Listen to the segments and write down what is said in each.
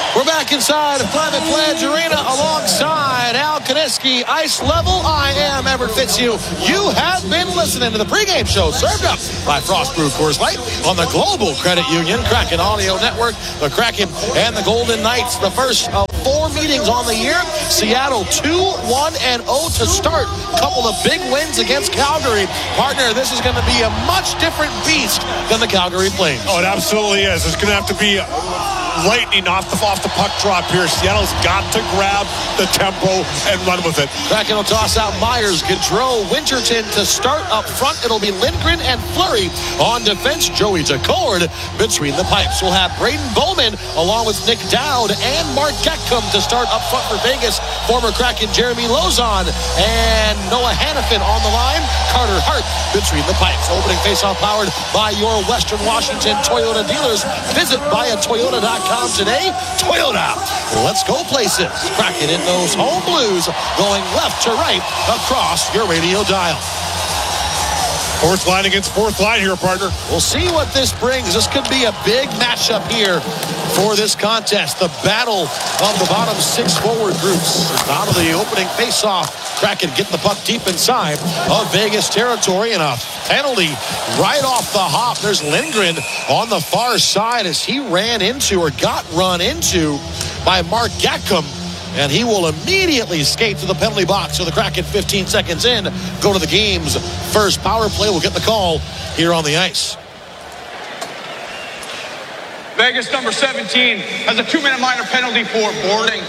We're back inside of Climate Pledge Arena alongside Al Konieski. Ice level, I am Everett Fitzhugh. You have been listening to the pregame show served up by Frost Brew Coors Light on the Global Credit Union Kraken Audio Network. The Kraken and the Golden Knights, the first of 4 meetings on the year. Seattle 2-1-0 to start. Couple of big wins against Calgary. Partner, this is going to be a much different beast than the Calgary Flames. Oh, it absolutely is. It's going to have to be lightning off the puck drop here. Seattle's got to grab the tempo and run with it. Kraken will toss out Myers, Gaudreau, Winterton to start up front. It'll be Lindgren and Fleury on defense. Joey Decord between the pipes. We'll have Braden Bowman along with Nick Dowd and Mark Getcom to start up front for Vegas. Former Kraken Jeremy Lauzon and Noah Hannafin on the line. Carter Hart between the pipes. Opening faceoff powered by your Western Washington Toyota dealers. Visit buyatoyota.com today. Toyota, let's go places. Kraken in those home blues, going left to right across your radio dial. Fourth line against fourth line here, partner. We'll see what this brings. This could be a big matchup here for this contest. The battle of the bottom 6 forward groups. Out of the opening faceoff, Kraken getting the puck deep inside of Vegas territory, and a penalty right off the hop. There's Lindgren on the far side as he ran into or got run into by Mark Getcom. And he will immediately skate to the penalty box. So the Kraken 15 seconds in go to the game's first power play. We'll get the call here on the ice. Vegas number 17 has a 2-minute minor penalty for boarding.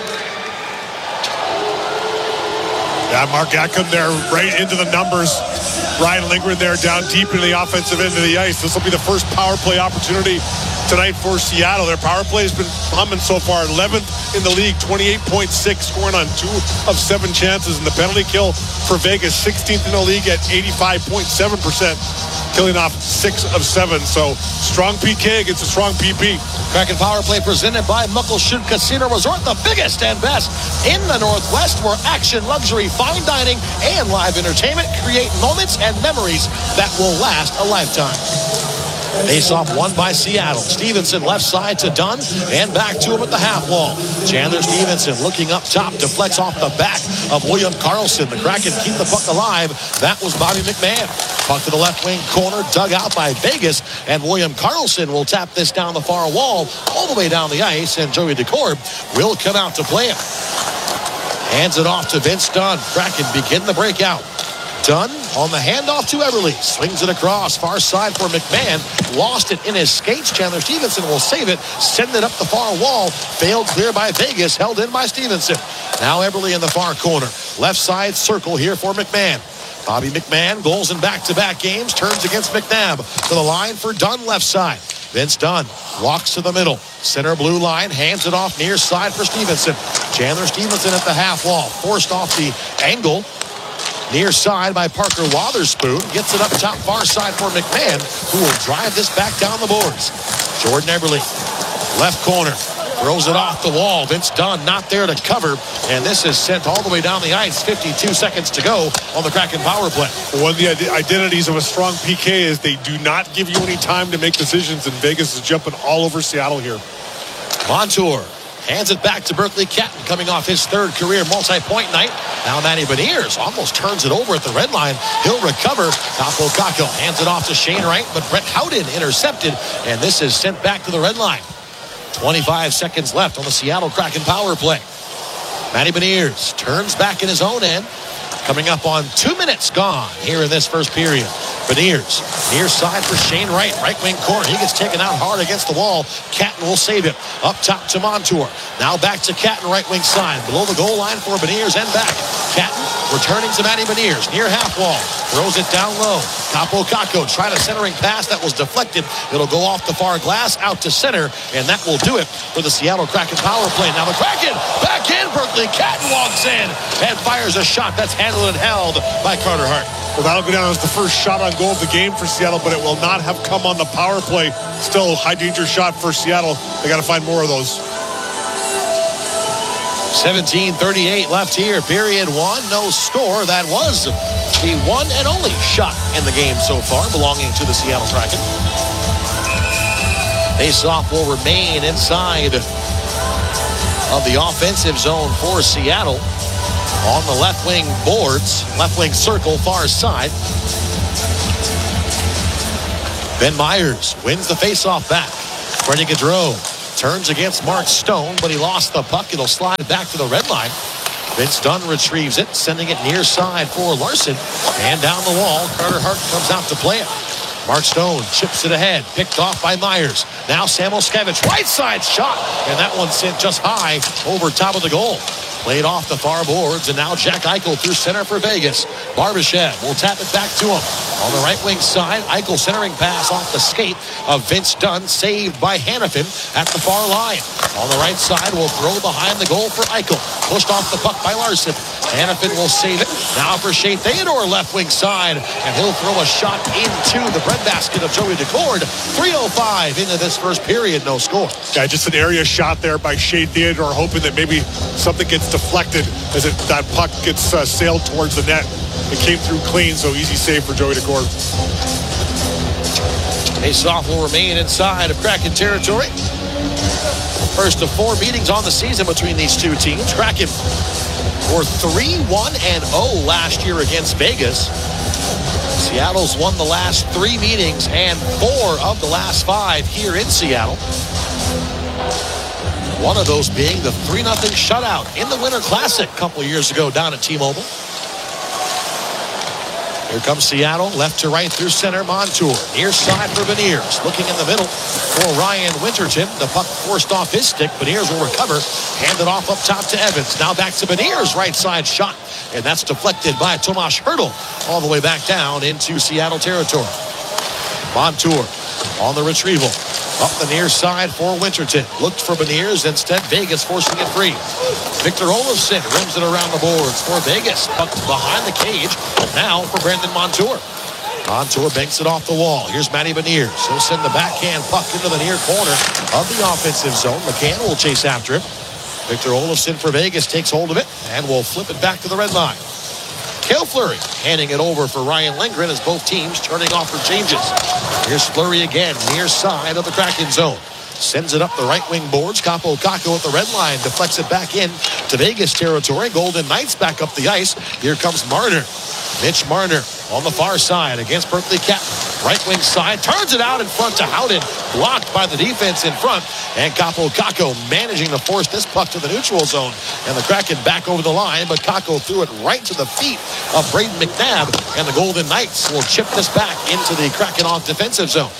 Yeah, Mark Getcom there right into the numbers. Ryan Lindgren there down deep into the offensive end of the ice. This will be the first power play opportunity tonight for Seattle. Their power play has been humming so far. 11th in the league, 28.6, scoring on 2 of 7 chances. And the penalty kill for Vegas, 16th in the league at 85.7%, killing off 6 of 7. So strong PK against a strong PP. Kraken power play presented by Muckleshoot Casino Resort, the biggest and best in the Northwest, where action, luxury, fine dining, and live entertainment create moments and memories that will last a lifetime. Face-off won by Seattle. Stevenson left side to Dunn and back to him at the half wall. Chandler Stevenson looking up top, deflects off the back of William Karlsson. The Kraken keep the puck alive. That was Bobby McMahon. Puck to the left wing corner, dug out by Vegas, and William Karlsson will tap this down the far wall all the way down the ice, and Joey Decord will come out to play it. Hands it off to Vince Dunn. Kraken begin the breakout. Dunn on the handoff to Eberle. Swings it across, far side for McMahon. Lost it in his skates. Chandler Stevenson will save it. Send it up the far wall. Failed clear by Vegas. Held in by Stevenson. Now Eberle in the far corner. Left side circle here for McMahon. Bobby McMahon, goals in back-to-back games. Turns against McNabb. To the line for Dunn left side. Vince Dunn walks to the middle. Center blue line. Hands it off near side for Stevenson. Chandler Stevenson at the half wall. Forced off the angle. Near side by Parker Wotherspoon. Gets it up top far side for McMahon, who will drive this back down the boards. Jordan Eberle, left corner. Throws it off the wall. Vince Dunn not there to cover. And this is sent all the way down the ice. 52 seconds to go on the Kraken power play. One of the identities of a strong PK is they do not give you any time to make decisions. And Vegas is jumping all over Seattle here. Montour hands it back to Berkeley Catton, coming off his 3rd career multi-point night. Now Manny Beniers almost turns it over at the red line. He'll recover. Capo Caco hands it off to Shane Wright, but Brett Howden intercepted, and this is sent back to the red line. 25 seconds left on the Seattle Kraken power play. Manny Beniers turns back in his own end. Coming up on 2 minutes gone here in this first period. Beniers, near side for Shane Wright. Right wing corner. He gets taken out hard against the wall. Catton will save it. Up top to Montour. Now back to Catton, right wing side. Below the goal line for Beniers and back. Catton returning to Manny Beniers. Near half wall. Throws it down low. Capo Caco trying a centering pass that was deflected. It'll go off the far glass out to center. And that will do it for the Seattle Kraken power play. Now the Kraken back in. Berkeley Catton walks in and fires a shot that's handled and held by Carter Hart. Well, that'll go down as the first shot on goal of the game for Seattle, but it will not have come on the power play. Still a high danger shot for Seattle. They got to find more of those. 17:38 left here. Period 1. No score. That was the one and only shot in the game so far belonging to the Seattle Kraken. Face-off will remain inside of the offensive zone for Seattle. On the left wing boards, left wing circle, far side. Ben Myers wins the faceoff back. Freddie Gaudreau turns against Mark Stone, but he lost the puck. It'll slide back to the red line. Vince Dunn retrieves it, sending it near side for Larson. And down the wall, Carter Hart comes out to play it. Mark Stone chips it ahead, picked off by Myers. Now Sam Oskevich, right side shot, and that one sent just high over top of the goal. Played off the far boards, and now Jack Eichel through center for Vegas. Barbashev will tap it back to him. On the right wing side, Eichel centering pass off the skate of Vince Dunn, saved by Hanifin at the far line. On the right side, will throw behind the goal for Eichel. Pushed off the puck by Larson. Hanifin will save it. Now for Shea Theodore, left wing side, and he'll throw a shot into the breadbasket of Joey Daccord. 3:05 into this first period, no score. Yeah, just an area shot there by Shea Theodore, hoping that maybe something gets deflected as that puck gets sailed towards the net. It came through clean, so easy save for Joey Daccord. Faceoff will remain inside of Kraken territory. First of 4 meetings on the season between these two teams. Kraken were 3-1-0 last year against Vegas. Seattle's won the last 3 meetings and 4 of the last 5 here in Seattle. One of those being the 3-0 shutout in the Winter Classic a couple of years ago down at T-Mobile. Here comes Seattle, left to right through center. Montour, near side for Beniers. Looking in the middle for Ryan Winterton. The puck forced off his stick. Beniers will recover. Hand it off up top to Evans. Now back to Beniers, right side shot. And that's deflected by Tomas Hertl all the way back down into Seattle territory. Montour on the retrieval. Up the near side for Winterton. Looked for Beniers. Instead, Vegas forcing it free. Victor Olofsson rims it around the boards for Vegas. Puck behind the cage. Now for Brandon Montour. Montour banks it off the wall. Here's Matty Beniers. He'll send the backhand puck into the near corner of the offensive zone. McCann will chase after him. Victor Olofsson for Vegas takes hold of it and will flip it back to the red line. Cale Fleury handing it over for Ryan Lindgren as both teams turning off for changes. Here's Fleury again, near side of the Kraken zone. Sends it up the right wing boards. Kaapo Kakko at the red line. Deflects it back in to Vegas territory. Golden Knights back up the ice. Here comes Marner. Mitch Marner on the far side against Berkeley Captain. Right wing side. Turns it out in front to Howden. Blocked by the defense in front. And Kaapo Kakko managing to force this puck to the neutral zone. And the Kraken back over the line. But Kakko threw it right to the feet of Braden McNabb. And the Golden Knights will chip this back into the Kraken off defensive zone.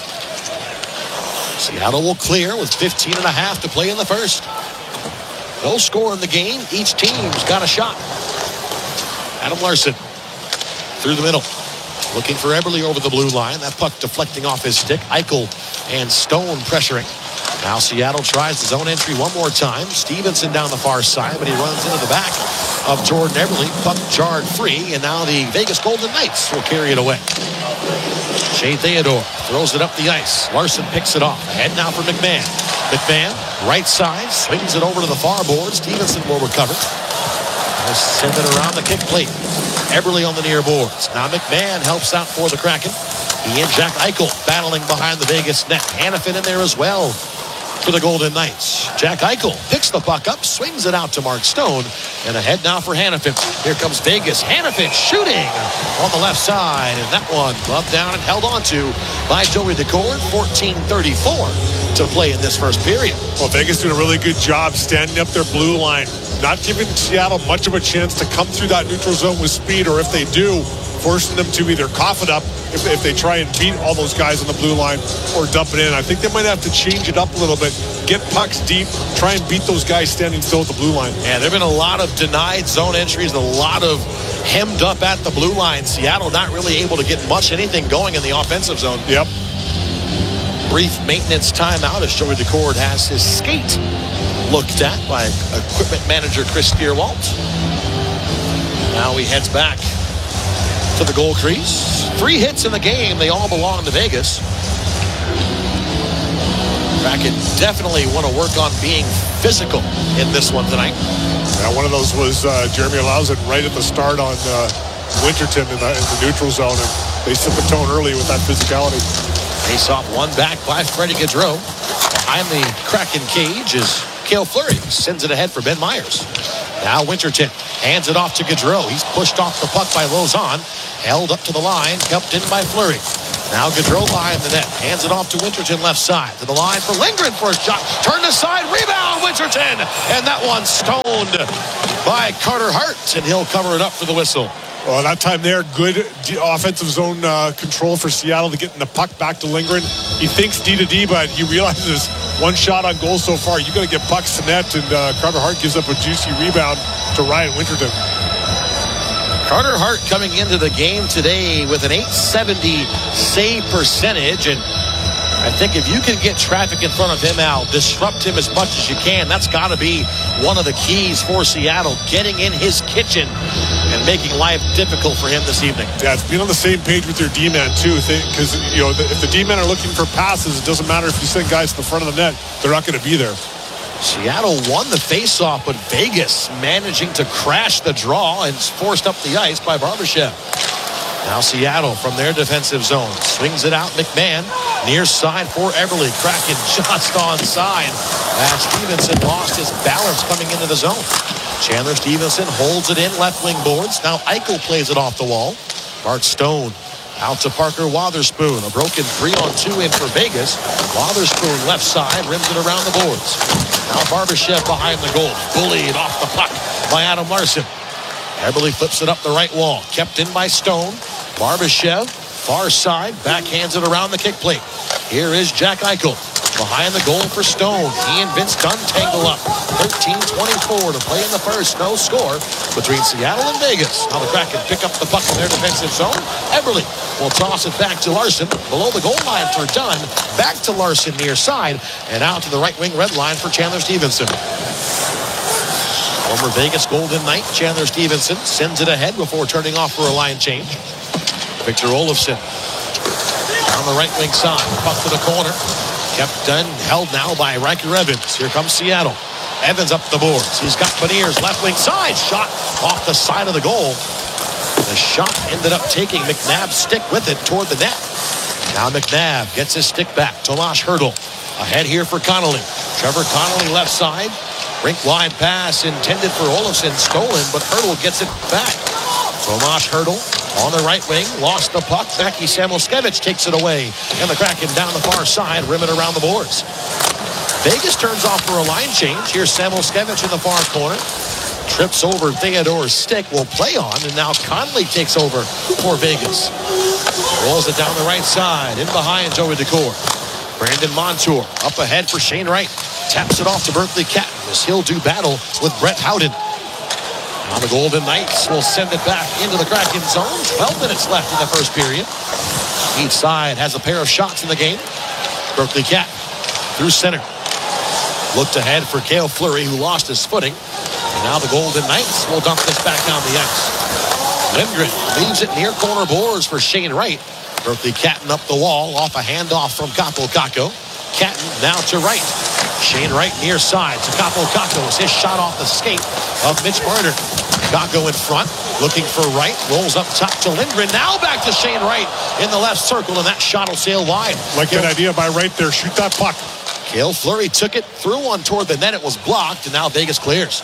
Seattle will clear with 15 and a half to play in the first. No score in the game. Each team's got a shot. Adam Larson through the middle. Looking for Eberle over the blue line. That puck deflecting off his stick. Eichel and Stone pressuring. Now Seattle tries the zone entry one more time. Stevenson down the far side, but he runs into the back of Jordan Eberle. Puck jarred free, and now the Vegas Golden Knights will carry it away. Shea Theodore throws it up the ice. Larson picks it off. Ahead now for McMahon. McMahon, right side, swings it over to the far board. Stevenson will recover. They'll send it around the kick plate. Eberle on the near boards. Now McMahon helps out for the Kraken. He and Jack Eichel battling behind the Vegas net. Hanifin in there as well for the Golden Knights. Jack Eichel picks the puck up, swings it out to Mark Stone, and ahead now for Hanifin. Here comes Vegas. Hanifin shooting on the left side, and that one gloved down and held on to by Joey Daccord. 14:34 to play in this first period. Well, Vegas doing a really good job standing up their blue line, not giving Seattle much of a chance to come through that neutral zone with speed, or if they do, forcing them to either cough it up if they try and beat all those guys on the blue line or dump it in. I think they might have to change it up a little bit, get pucks deep, try and beat those guys standing still at the blue line. Yeah, there have been a lot of denied zone entries, a lot of hemmed up at the blue line. Seattle not really able to get much anything going in the offensive zone. Yep. Brief maintenance timeout as Joey Daccord has his skate looked at by equipment manager Chris Steerwalt. Now he heads back to the goal crease. 3 hits in the game. They all belong to Vegas. Kraken definitely want to work on being physical in this one tonight. Yeah, one of those was Jeremy Lauzon right at the start on Winterton in the neutral zone, and they set the tone early with that physicality. Face off one back by Freddie Gaudreau. Behind the Kraken cage is Cale Fleury sends it ahead for Ben Myers. Now Winterton hands it off to Gaudreau. He's pushed off the puck by Lauzon. Held up to the line, cupped in by Fleury. Now Gaudreau behind the net. Hands it off to Winterton left side. To the line for Lindgren for a shot. Turned aside, rebound Winterton. And that one stoned by Carter Hart. And he'll cover it up for the whistle. Well, that time there, good offensive zone control for Seattle to get the puck back to Lindgren. He thinks D to D, but he realizes one shot on goal so far. You got to get pucks to net, and Carter Hart gives up a juicy rebound to Ryan Winterton. Carter Hart coming into the game today with an .870 save percentage, and I think if you can get traffic in front of him, Al, disrupt him as much as you can, that's got to be one of the keys for Seattle, getting in his kitchen and making life difficult for him this evening. Yeah, it's being on the same page with your D-man, too, because if the D-men are looking for passes, it doesn't matter if you send guys to the front of the net, they're not going to be there. Seattle won the faceoff, but Vegas managing to crash the draw and forced up the ice by Barbashev. Now Seattle from their defensive zone swings it out. McMahon near side for Eberle. Kraken just onside as Stevenson lost his balance coming into the zone. Chandler Stevenson holds it in left wing boards. Now Eichel plays it off the wall. Bart Stone out to Parker Wotherspoon. A broken 3-on-2 in for Vegas. Wotherspoon left side rims it around the boards. Now Barbashev behind the goal. Bullied off the puck by Adam Larson. Eberle flips it up the right wall. Kept in by Stone. Barbashev, far side, backhands it around the kick plate. Here is Jack Eichel. Behind the goal for Stone. He and Vince Dunn tangle up. 13:24 to play in the first. No score between Seattle and Vegas. Now the Kraken pick up the puck in their defensive zone. Eberle will toss it back to Larson. Below the goal line for Dunn. Back to Larson near side. And out to the right wing red line for Chandler Stevenson. Former Vegas Golden Knight Chandler Stevenson sends it ahead before turning off for a line change. Victor Olofsson down the right wing side. Puck to the corner. Kept done, held now by Riker Evans. Here comes Seattle. Evans up the boards. He's got Beniers left wing side. Shot off the side of the goal. The shot ended up taking McNabb's stick with it toward the net. Now McNabb gets his stick back. Tomas Hertl ahead here for Connolly. Trevor Connolly left side. Rink wide pass intended for Olofsson, stolen, but Hertl gets it back. Tomas Hertl on the right wing, lost the puck. Mackie Samoskevich takes it away, and the Kraken down the far side, rim it around the boards. Vegas turns off for a line change. Here's Samoskevich in the far corner. Trips over Theodore's stick, will play on, and now Connolly takes over for Vegas. Rolls it down the right side, in behind Joey Decor. Brandon Montour up ahead for Shane Wright. Taps it off to Berkeley Catton as he'll do battle with Brett Howden. Now the Golden Knights will send it back into the Kraken zone. 12 minutes left in the first period. Each side has a pair of shots in the game. Berkeley Catton through center. Looked ahead for Cale Fleury, who lost his footing. And now the Golden Knights will dump this back down the ice. Lindgren leaves it near corner boards for Shane Wright. Berkeley Catton up the wall off a handoff from Kaapo Kakko. Catton now to Wright. Shane Wright near side to Kaapo Kakko. His shot off the skate of Mitch Marner. Kakko in front, looking for Wright. Rolls up top to Lindgren. Now back to Shane Wright in the left circle, and that shot will sail wide. Like that idea by Wright there. Shoot that puck. Cale Fleury took it, threw one toward the net. It was blocked, and now Vegas clears.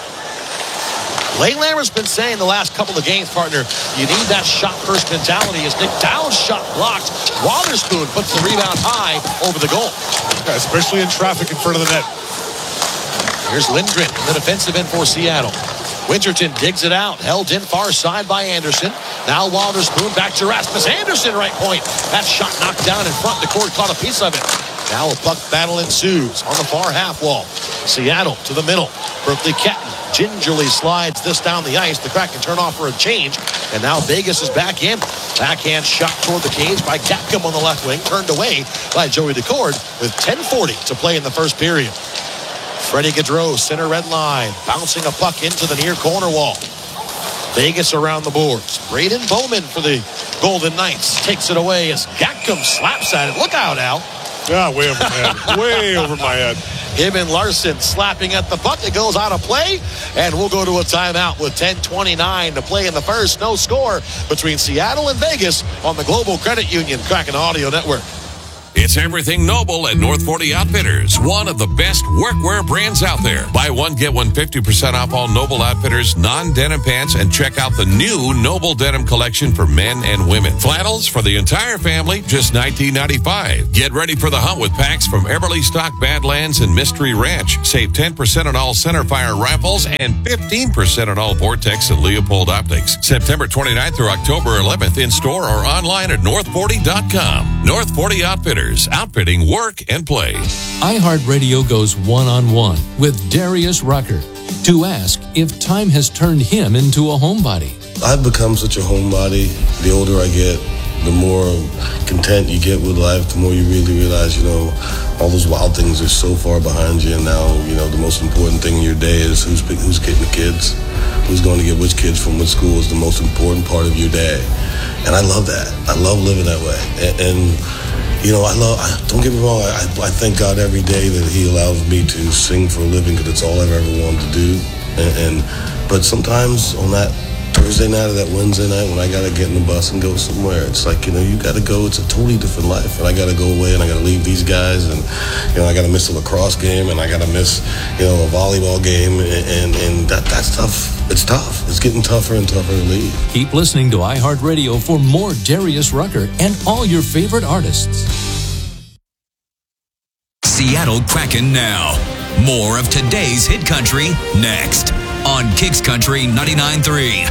Lane Lambert's been saying the last couple of games, partner, you need that shot-first mentality. As Nick Dowd's shot blocked, Wotherspoon puts the rebound high over the goal. Yeah, especially in traffic in front of the net. Here's Lindgren, the defensive end for Seattle. Winterton digs it out, held in far side by Anderson. Now Wotherspoon back to Rasmus Anderson, right point. That shot knocked down in front. The court caught a piece of it. Now a puck battle ensues on the far half wall. Seattle to the middle. Berkeley Catton gingerly slides this down the ice. The Kraken turn off for a change. And now Vegas is back in. Backhand shot toward the cage by Capcom on the left wing. Turned away by Joey Decord with 10:40 to play in the first period. Freddie Gaudreau, center red line. Bouncing a puck into the near corner wall. Vegas around the boards. Braden Bowman for the Golden Knights. Takes it away as Gackham slaps at it. Look out, Al. Yeah, way over my head. Way over my head. Him and Larson slapping at the puck. It goes out of play, and we'll go to a timeout with 10:29 to play in the first. No score between Seattle and Vegas on the Global Credit Union Kraken Audio Network. It's everything Noble at North 40 Outfitters, one of the best workwear brands out there. Buy one, get one 50% off all Noble Outfitters non-denim pants, and check out the new Noble Denim collection for men and women. Flannels for the entire family, just $19.95. Get ready for the hunt with packs from Everly Stock, Badlands, and Mystery Ranch. Save 10% on all centerfire rifles and 15% on all Vortex and Leopold optics. September 29th through October 11th in store or online at north40.com. North 40 Outfitters, outfitting work and play. iHeartRadio goes one-on-one with Darius Rucker to ask if time has turned him into a homebody. I've become such a homebody. The older I get, the more content you get with life, the more you really realize, all those wild things are so far behind you. And now, the most important thing in your day is who's getting the kids, who's going to get which kids from which school is the most important part of your day. And I love that. I love living that way. And don't get me wrong, I thank God every day that He allows me to sing for a living, because it's all I've ever wanted to do. But sometimes on that Thursday night or that Wednesday night when I got to get in the bus and go somewhere, it's like, you got to go. It's a totally different life. And I got to go away and I got to leave these guys. And, I got to miss a lacrosse game and I got to miss, a volleyball game. And that's tough. It's tough. It's getting tougher and tougher to leave. Keep listening to iHeartRadio for more Darius Rucker and all your favorite artists. Seattle Kraken now. More of today's hit country next on Kicks Country 99.3.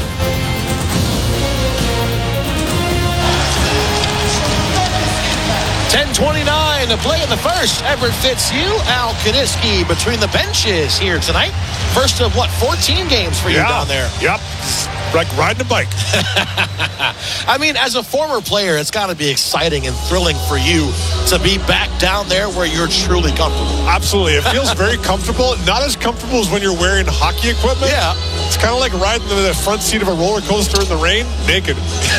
10:29 to play in the first. Everett Fitzhugh, Al Kaniski between the benches here tonight. First of 14 games for you down there? Yep. Like riding a bike. I mean, as a former player, it's got to be exciting and thrilling for you to be back down there where you're truly comfortable. Absolutely. It feels very comfortable. Not as comfortable as when you're wearing hockey equipment. Yeah. It's kind of like riding the front seat of a roller coaster in the rain, naked.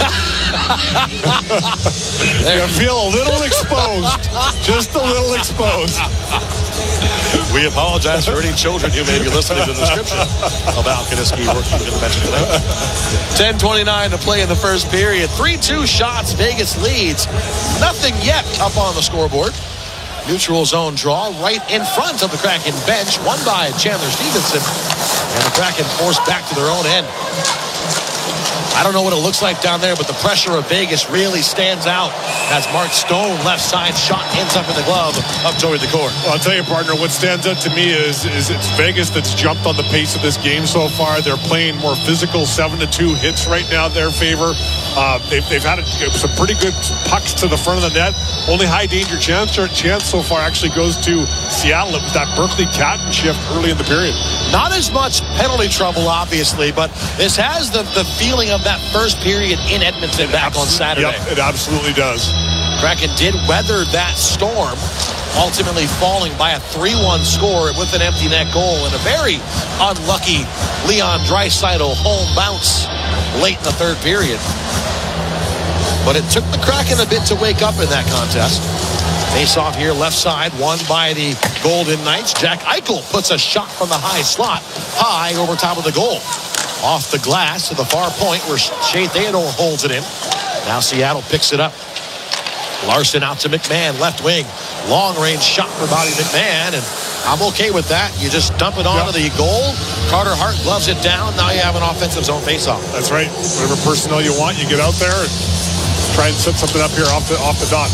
You feel a little exposed. Just a little exposed. We apologize for any children who may be listening to the description of Al Kaniski working in the bench today. 10:29 to play in the first period. 3-2 shots. Vegas leads. Nothing yet up on the scoreboard. Neutral zone draw right in front of the Kraken bench. Won by Chandler Stevenson. And the Kraken forced back to their own end. I don't know what it looks like down there, but the pressure of Vegas really stands out as Mark Stone, left side shot, ends up in the glove of Joey Daccord. Well, I'll tell you, partner, what stands out to me is it's Vegas that's jumped on the pace of this game so far. They're playing more physical, 7-2 hits right now in their favor. They've had some pretty good pucks to the front of the net. Only high danger chance so far actually goes to Seattle. It was that Berkeley Catton shift early in the period. Not as much penalty trouble, obviously, but this has the feeling of that first period in Edmonton back on Saturday. Yep, it absolutely does. Kraken did weather that storm, ultimately falling by a 3-1 score with an empty net goal and a very unlucky Leon Draisaitl home bounce late in the third period. But it took the Kraken a bit to wake up in that contest. Face off here, left side, won by the Golden Knights. Jack Eichel puts a shot from the high slot, high over top of the goal. Off the glass to the far point where Shea Theodore holds it in. Now Seattle picks it up. Larson out to McMahon, left wing. Long-range shot for Bobby McMahon, and I'm okay with that. You just dump it onto the goal. Carter Hart gloves it down. Now you have an offensive zone face-off. That's right. Whatever personnel you want, you get out there and try and set something up here off the dot.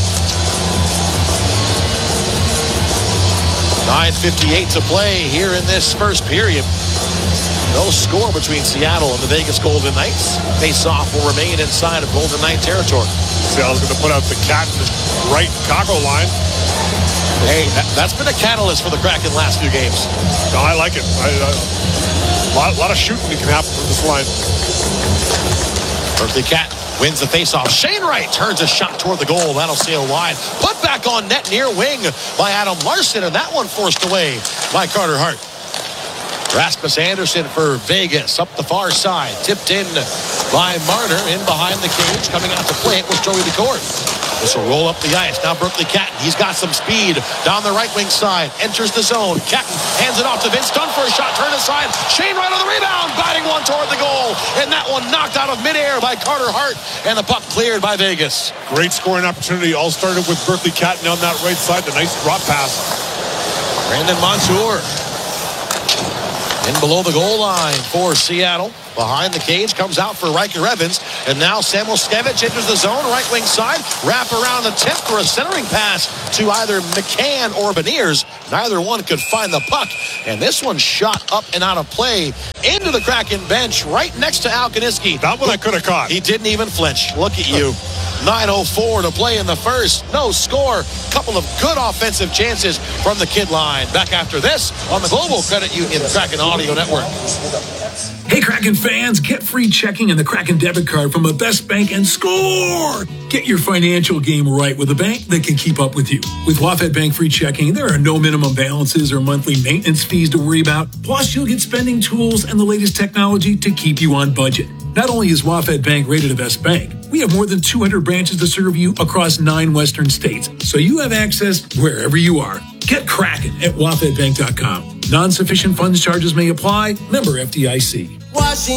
9:58 to play here in this first period. No score between Seattle and the Vegas Golden Knights. Face-off will remain inside of Golden Knight territory. Seattle's going to put out the Catton right Chicago line. Hey, that's been a catalyst for the Kraken last few games. No, I like it. A lot of shooting that can happen from this line. Berkeley Catton wins the faceoff. Shane Wright turns a shot toward the goal. That'll sail wide. Put back on net near wing by Adam Larson, and that one forced away by Carter Hart. Rasmus Anderson for Vegas up the far side. Tipped in by Marner in behind the cage. Coming out to play it was Joey Daccord. This will roll up the ice. Now Berkeley Catton. He's got some speed down the right wing side. Enters the zone. Catton hands it off to Vince Dunn for a shot. Turn aside. Shane Wright on the rebound. Batting one toward the goal. And that one knocked out of midair by Carter Hart. And the puck cleared by Vegas. Great scoring opportunity. All started with Berkeley Catton on that right side. The nice drop pass. Brandon Montour in below the goal line for Seattle. Behind the cage, comes out for Riker Evans. And now Samuel Skevich enters the zone, right wing side. Wrap around the tip for a centering pass to either McCann or Beniers. Neither one could find the puck. And this one shot up and out of play into the Kraken bench right next to Al Kaniski. That one I could have caught. He didn't even flinch. Look at you. 9:04 to play in the first. No score. Couple of good offensive chances from the kid line. Back after this on the Global Credit Union Kraken Audio Network. Hey, Kraken fans, get free checking and the Kraken debit card from the best bank and score. Get your financial game right with a bank that can keep up with you. With WaFd Bank free checking, there are no minimum balances or monthly maintenance fees to worry about. Plus, you'll get spending tools and the latest technology to keep you on budget. Not only is WaFd Bank rated a best bank, we have more than 200 branches to serve you across 9 western states, so you have access wherever you are. Get Kraken at wafdbank.com. Non-sufficient funds charges may apply. Member FDIC.